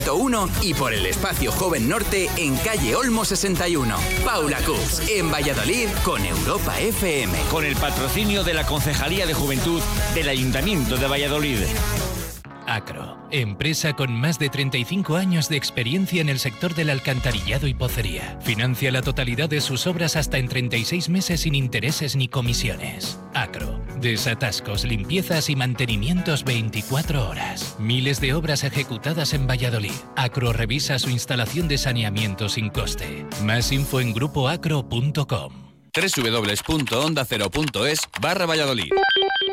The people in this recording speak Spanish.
1 y por el Espacio Joven Norte en calle Olmo 61. Paula Coops, en Valladolid con Europa FM. Con el patrocinio de la Concejalía de Juventud del Ayuntamiento de Valladolid. Acro, empresa con más de 35 años de experiencia en el sector del alcantarillado y pocería. Financia la totalidad de sus obras hasta en 36 meses sin intereses ni comisiones. Acro, desatascos, limpiezas y mantenimientos 24 horas. Miles de obras ejecutadas en Valladolid. Acro revisa su instalación de saneamiento sin coste. Más info en grupoacro.com. www.ondacero.es/Valladolid.